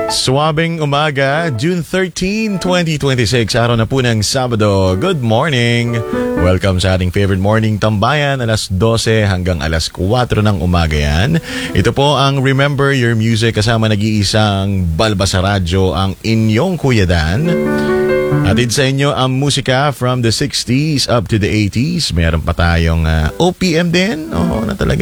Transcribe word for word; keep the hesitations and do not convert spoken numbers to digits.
Swabing umaga, June thirteenth, twenty twenty-six, araw na po ng Sabado. Good morning! Welcome sa ating favorite morning tambayan, alas dose hanggang alas kwatro ng umaga yan. Ito po ang Remember Your Music kasama nag-iisang balba sa radyo, ang inyong Kuya Dan. Atid sa inyo ang musika from the sixties up to the eighties. Meron pa tayong uh, O P M din. Oo, na talaga.